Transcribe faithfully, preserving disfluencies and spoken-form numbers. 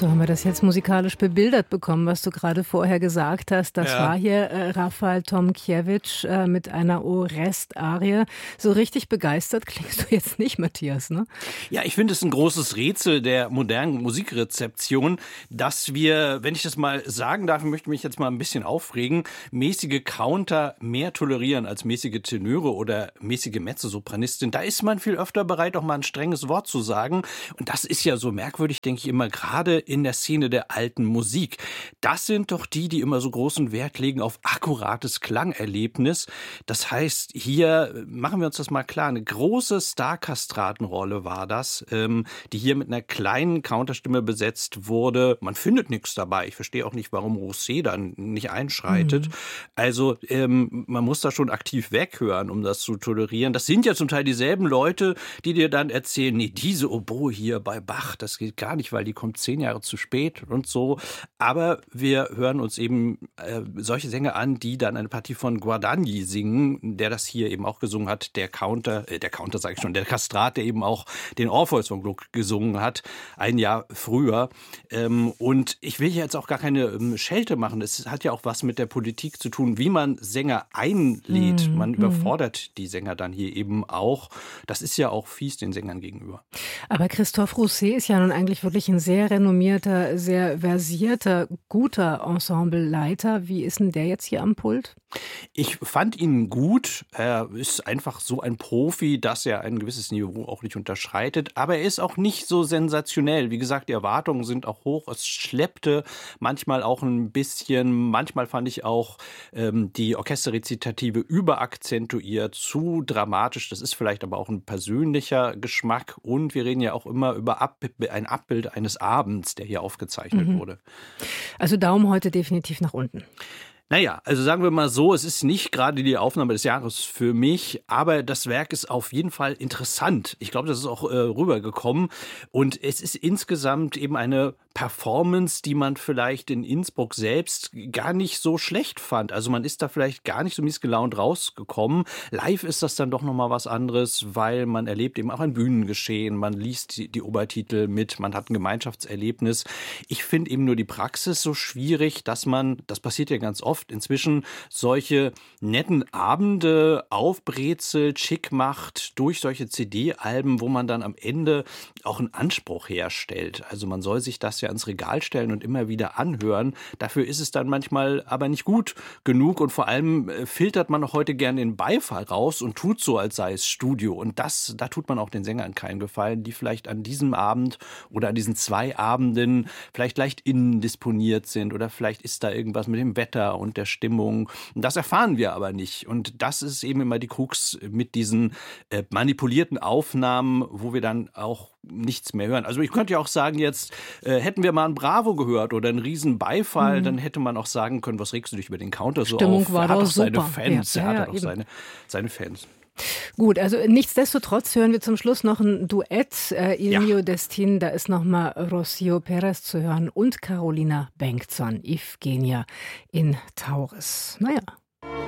So haben wir das jetzt musikalisch bebildert bekommen, was du gerade vorher gesagt hast. Das Ja. war hier äh, Rafal Tomkiewicz äh, mit einer Orest-Arie. So richtig begeistert klingst du jetzt nicht, Matthias, ne? Ja, ich finde es ein großes Rätsel der modernen Musikrezeption, dass wir, wenn ich das mal sagen darf, ich möchte mich jetzt mal ein bisschen aufregen, mäßige Counter mehr tolerieren als mäßige Tenöre oder mäßige Mezzosopranistin. Da ist man viel öfter bereit, auch mal ein strenges Wort zu sagen. Und das ist ja so merkwürdig, denke ich immer, gerade in der Szene der alten Musik. Das sind doch die, die immer so großen Wert legen auf akkurates Klangerlebnis. Das heißt, hier machen wir uns das mal klar, eine große Star-Kastratenrolle war das, ähm, die hier mit einer kleinen Counterstimme besetzt wurde. Man findet nichts dabei. Ich verstehe auch nicht, warum Rosé dann nicht einschreitet. Mhm. Also ähm, man muss da schon aktiv weghören, um das zu tolerieren. Das sind ja zum Teil dieselben Leute, die dir dann erzählen, nee, diese Oboe hier bei Bach, das geht gar nicht, weil die kommt zehn Jahre zu spät und so. Aber wir hören uns eben äh, solche Sänger an, die dann eine Partie von Guadagni singen, der das hier eben auch gesungen hat, der Counter, äh, der Counter sage ich schon, der Kastrat, der eben auch den Orpheus von Gluck gesungen hat, ein Jahr früher. Ähm, und ich will hier jetzt auch gar keine ähm, Schelte machen. Es hat ja auch was mit der Politik zu tun, wie man Sänger einlädt. Mhm. Man überfordert die Sänger dann hier eben auch. Das ist ja auch fies den Sängern gegenüber. Aber Christophe Rousset ist ja nun eigentlich wirklich ein sehr renommierter, sehr versierter, guter Ensembleleiter. Wie ist denn der jetzt hier am Pult? Ich fand ihn gut. Er ist einfach so ein Profi, dass er ein gewisses Niveau auch nicht unterschreitet. Aber er ist auch nicht so sensationell. Wie gesagt, die Erwartungen sind auch hoch. Es schleppte manchmal auch ein bisschen. Manchmal fand ich auch ähm, die Orchesterrezitative überakzentuiert, zu dramatisch. Das ist vielleicht aber auch ein persönlicher Geschmack. Und wir reden ja auch immer über Ab- ein Abbild eines Abends, der hier aufgezeichnet mhm. wurde. Also Daumen heute definitiv nach unten. Naja, also sagen wir mal so, es ist nicht gerade die Aufnahme des Jahres für mich, aber das Werk ist auf jeden Fall interessant. Ich glaube, das ist auch äh, rübergekommen und es ist insgesamt eben eine Performance, die man vielleicht in Innsbruck selbst gar nicht so schlecht fand. Also man ist da vielleicht gar nicht so miesgelaunt rausgekommen. Live ist das dann doch nochmal was anderes, weil man erlebt eben auch ein Bühnengeschehen, man liest die, die Obertitel mit, man hat ein Gemeinschaftserlebnis. Ich finde eben nur die Praxis so schwierig, dass man, das passiert ja ganz oft, inzwischen solche netten Abende aufbrezelt, schick macht durch solche C D-Alben, wo man dann am Ende auch einen Anspruch herstellt. Also man soll sich das ja ans Regal stellen und immer wieder anhören. Dafür ist es dann manchmal aber nicht gut genug und vor allem filtert man auch heute gerne den Beifall raus und tut so, als sei es Studio. Und das, da tut man auch den Sängern keinen Gefallen, die vielleicht an diesem Abend oder an diesen zwei Abenden vielleicht leicht innendisponiert sind oder vielleicht ist da irgendwas mit dem Wetter und der Stimmung. Das erfahren wir aber nicht. Und das ist eben immer die Krux mit diesen äh, manipulierten Aufnahmen, wo wir dann auch nichts mehr hören. Also ich könnte ja auch sagen jetzt, äh, hätten wir mal ein Bravo gehört oder einen riesen Beifall, mhm. dann hätte man auch sagen können, was regst du dich über den Counter so Stimmung auf? War er hat doch doch seine super. Fans, ja, er hat ja, doch ja, seine, seine Fans. Gut, also nichtsdestotrotz hören wir zum Schluss noch ein Duett, äh, Il Ja. mio destin, da ist nochmal Rocio Perez zu hören und Carolina Bengtson, Ifgenia in Tauris. Naja.